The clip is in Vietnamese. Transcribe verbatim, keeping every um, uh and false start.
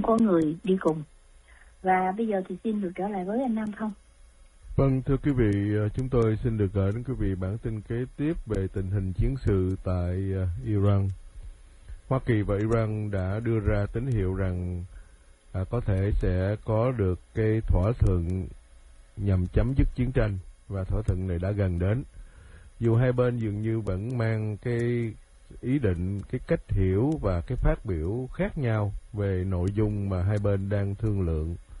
có người đi cùng. Và bây giờ thì xin được trở lại với anh Nam Thông. Vâng, thưa quý vị, chúng tôi xin được gửi đến quý vị bản tin kế tiếp về tình hình chiến sự tại Iran. Hoa Kỳ và Iran đã đưa ra tín hiệu rằng à, có thể sẽ có được cái thỏa thuận nhằm chấm dứt chiến tranh, và thỏa thuận này đã gần đến. Dù hai bên dường như vẫn mang cái ý định, cái cách hiểu và cái phát biểu khác nhau về nội dung mà hai bên đang thương lượng.